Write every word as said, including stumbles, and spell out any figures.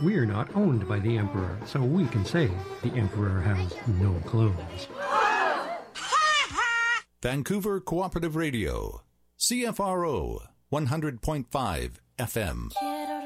we're not owned by the Emperor, so we can say the Emperor has no clothes. Vancouver Cooperative Radio, C F R O, one hundred point five F M.